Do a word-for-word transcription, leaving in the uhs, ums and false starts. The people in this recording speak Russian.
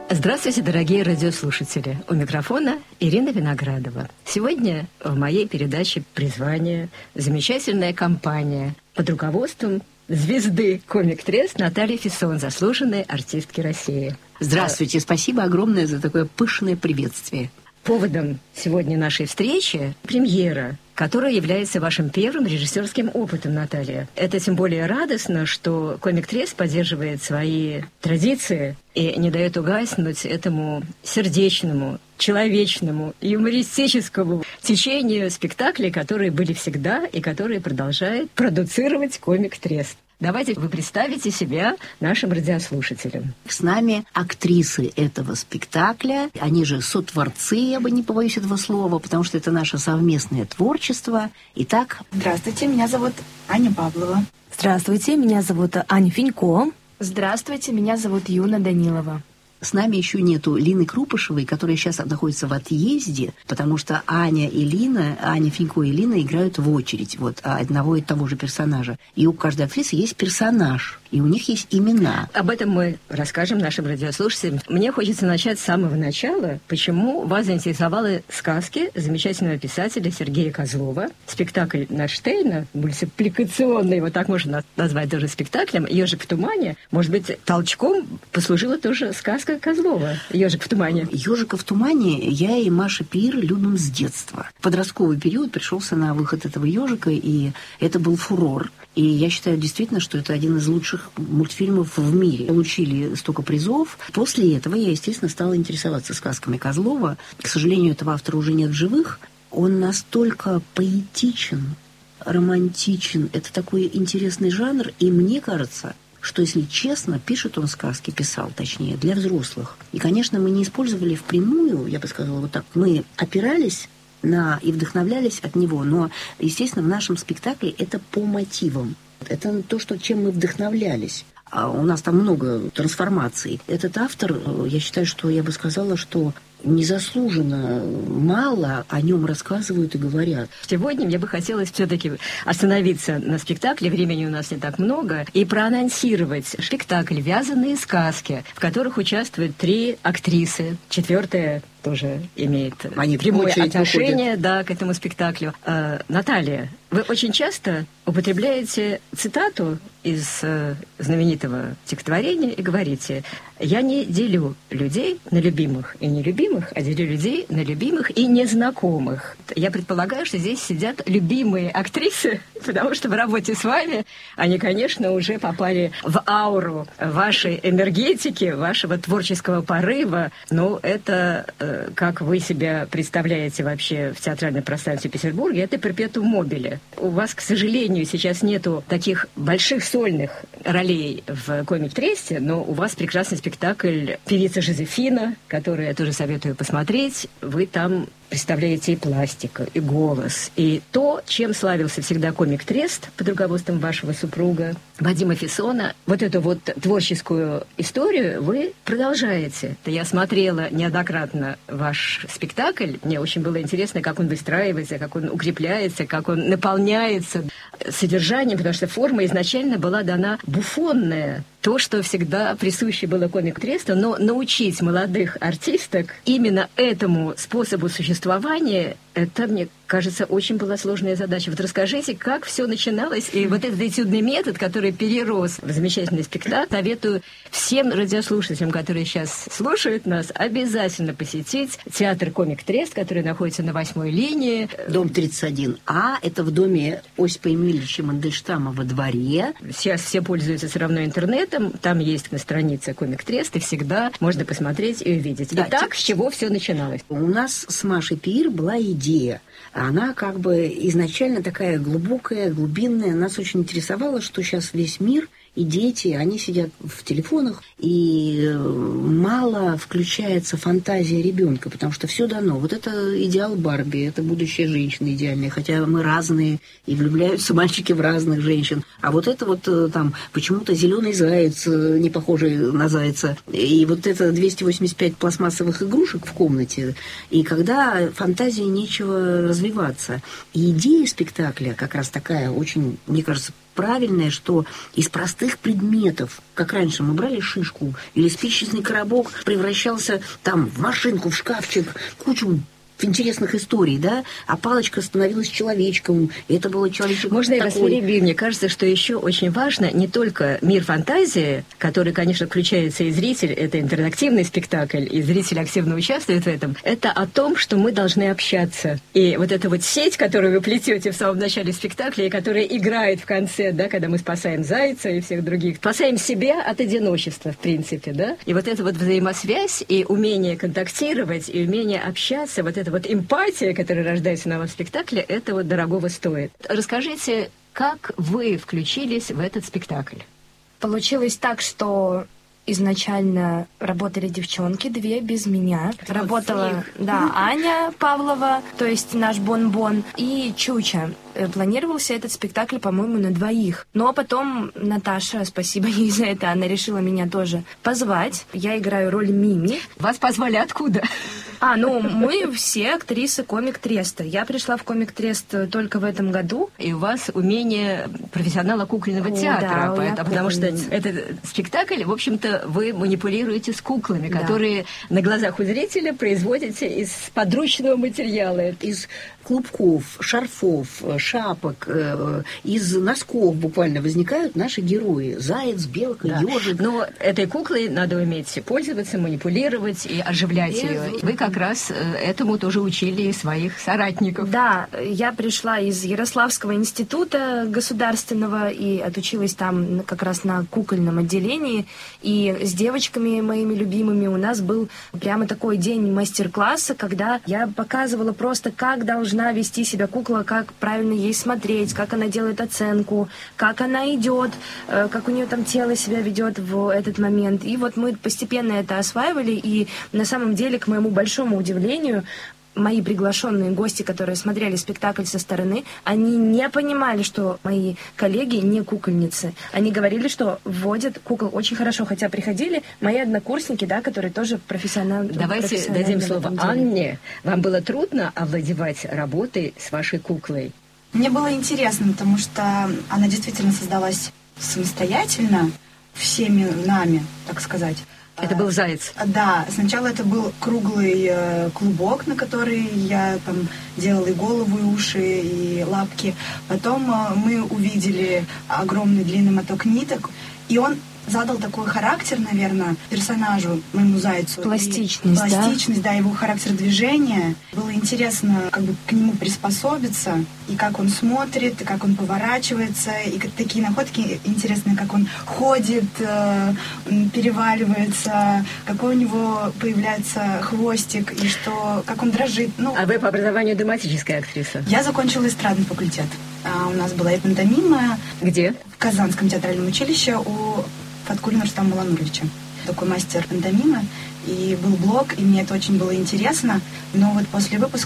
Здравствуйте, дорогие радиослушатели. У микрофона Ирина Виноградова. Сегодня в моей передаче «Призвание» замечательная компания под руководством звезды Комик Трест Натальи Фессон, заслуженной артистки России. Здравствуйте, спасибо огромное за такое пышное приветствие. Поводом сегодня нашей встречи премьера, которая является вашим первым режиссерским опытом, Наталья. Это тем более радостно, что Комик Трест поддерживает свои традиции и не дает угаснуть этому сердечному, человечному, юмористическому течению спектаклей, которые были всегда и которые продолжает продуцировать Комик Трест. Давайте вы представите себя нашим радиослушателям. С нами актрисы этого спектакля, они же сотворцы, я бы не побоюсь этого слова, потому что это наше совместное творчество. Итак... Здравствуйте, меня зовут Аня Павлова. Здравствуйте, меня зовут Аня Финько. Здравствуйте, меня зовут Юна Данилова. С нами еще нету Лины Крупышевой, которая сейчас находится в отъезде, потому что Аня и Лина, Аня Финько и Лина играют в очередь вот, одного и того же персонажа. И у каждой актрисы есть персонаж, и у них есть имена. Об этом мы расскажем нашим радиослушателям. Мне хочется начать с самого начала. Почему вас заинтересовали сказки замечательного писателя Сергея Козлова? Спектакль Наштейна, мультипликационный, вот так можно назвать тоже спектаклем, «Ежик в тумане», может быть, толчком послужила тоже сказка Козлова «Ежик в тумане». «Ежика в тумане» я и Маша Пир любим с детства. Подростковый период пришелся на выход этого ежика, и это был фурор. И я считаю действительно, что это один из лучших мультфильмов в мире. Получили столько призов. После этого я, естественно, стала интересоваться сказками Козлова. К сожалению, этого автора уже нет в живых. Он настолько поэтичен, романтичен. Это такой интересный жанр. И мне кажется, что, если честно, пишет он сказки, писал, точнее, для взрослых. И, конечно, мы не использовали впрямую, я бы сказала вот так, мы опирались на и вдохновлялись от него, но, естественно, в нашем спектакле это по мотивам. Это то, что, чем мы вдохновлялись. А у нас там много трансформаций. Этот автор, я считаю, что я бы сказала, что незаслуженно мало о нем рассказывают и говорят. Сегодня мне бы хотелось все-таки остановиться на спектакле, времени у нас не так много, и проанонсировать спектакль «Вязаные сказки», в которых участвуют три актрисы. Четвертая тоже имеет Они прямое отношение да, к этому спектаклю. А, Наталья, вы очень часто употребляете цитату из э, знаменитого стихотворения и говорите: «Я не делю людей на любимых и нелюбимых, а делю людей на любимых и незнакомых». Я предполагаю, что здесь сидят любимые актрисы, потому что в работе с вами они, конечно, уже попали в ауру вашей энергетики, вашего творческого порыва. Но это, э, как вы себя представляете вообще в театральном пространстве Петербурга, это перпетум мобиле. У вас, к сожалению, сейчас нету таких больших сольных ролей в Комик Тресте, но у вас прекрасный спектакль «Певица Жозефина», который я тоже советую посмотреть. Вы там представляете и пластику, и голос, и то, чем славился всегда Комик Трест под руководством вашего супруга Вадима Фессона. Вот эту вот творческую историю вы продолжаете. Я смотрела неоднократно ваш спектакль. Мне очень было интересно, как он выстраивается, как он укрепляется, как он наполняется содержанием, потому что форма изначально была дана буфонная. То, что всегда присуще было Комик Тресту, но научить молодых артисток именно этому способу существования, это, мне кажется, очень была сложная задача. Вот расскажите, как все начиналось, и вот этот этюдный метод, который перерос в замечательный спектакль, советую всем радиослушателям, которые сейчас слушают нас, обязательно посетить театр Комик Трест, который находится на восьмой линии. Дом тридцать один А, это в доме Осипа Емельевича Мандельштама во дворе. Сейчас все пользуются все равно интернетом, там есть на странице Комик Трест, и всегда можно посмотреть и увидеть. Да, Итак, с чего все начиналось? У нас с Машей Пир была идея. Она как бы изначально такая глубокая, глубинная. Нас очень интересовало, что сейчас весь мир и дети, они сидят в телефонах, и мало включается фантазия ребенка, потому что все дано. Вот это идеал Барби, это будущая женщина идеальная, хотя мы разные, и влюбляются мальчики в разных женщин. А вот это вот там почему-то зеленый заяц, не похожий на зайца, и вот это двести восемьдесят пять пластмассовых игрушек в комнате, и когда фантазии нечего развиваться. И идея спектакля как раз такая очень, мне кажется, правильное, что из простых предметов, как раньше мы брали шишку или спичечный коробок, превращался там в машинку, в шкафчик, кучу интересных историй, да, а палочка становилась человечком, и это было человечек. Можно я вас такой... перебью? Мне кажется, что еще очень важно не только мир фантазии, который, конечно, включается и зритель, это интерактивный спектакль, и зритель активно участвует в этом, это о том, что мы должны общаться. И вот эта вот сеть, которую вы плетете в самом начале спектакля, и которая играет в конце, да, когда мы спасаем зайца и всех других, спасаем себя от одиночества, в принципе, да, и вот эта вот взаимосвязь и умение контактировать, и умение общаться, вот это вот эмпатия, которая рождается на вас в спектакле, это вот дорогого стоит. Расскажите, как вы включились в этот спектакль? Получилось так, что изначально работали девчонки, две без меня. Это Работала, да, Аня Павлова, то есть наш Бон-Бон, и Чуча. Планировался этот спектакль, по-моему, на двоих. Но потом Наташа, спасибо ей за это, она решила меня тоже позвать. Я играю роль Мими. Вас позвали откуда? А, ну, мы все актрисы комик-треста. Я пришла в комик-трест только в этом году. И у вас умение профессионала кукольного О, театра, да, поэтому, потому что кукольница. этот спектакль, в общем-то, вы манипулируете с куклами, Да. которые на глазах у зрителя производите из подручного материала. Из клубков, шарфов, шапок, э, из носков буквально возникают наши герои. Заяц, белка, Да. ежик. Но этой куклой надо уметь пользоваться, манипулировать и оживлять ее. Вы как раз э, этому тоже учили своих соратников. Да, я пришла из Ярославского института государственного и отучилась там как раз на кукольном отделении. И с девочками моими любимыми у нас был прямо такой день мастер-класса, когда я показывала просто, как должна вести себя кукла, как правильно ей смотреть, как она делает оценку, как она идет, э, как у нее там тело себя ведет в этот момент. И вот мы постепенно это осваивали, и на самом деле, к моему большому удивлению, мои приглашенные гости, которые смотрели спектакль со стороны, они не понимали, что мои коллеги не кукольницы. Они говорили, что вводят кукол очень хорошо, хотя приходили мои однокурсники, да, которые тоже профессионалы. Давайте дадим слово Анне. Вам было трудно овладевать работой с вашей куклой? Мне было интересно, потому что она действительно создалась самостоятельно, всеми нами, так сказать. Это был заяц? Да, сначала это был круглый э, клубок, на который я там делала и голову, и уши, и лапки. Потом э, мы увидели огромный длинный моток ниток, и он задал такой характер, наверное, персонажу, моему зайцу. Пластичность, и, да? Пластичность, да, его характер движения. Было интересно как бы к нему приспособиться, и как он смотрит, и как он поворачивается, и как, такие находки интересные, как он ходит, э, переваливается, какой у него появляется хвостик, и что, как он дрожит. Ну, А вы по образованию драматическая актриса? я закончила эстрадный факультет. А у нас была и пантомима. Где? В Казанском театральном училище у Фаткулина Рустама Малануровича. Такой мастер пантомимы. И был блог, и мне это очень было интересно. Но вот после выпуска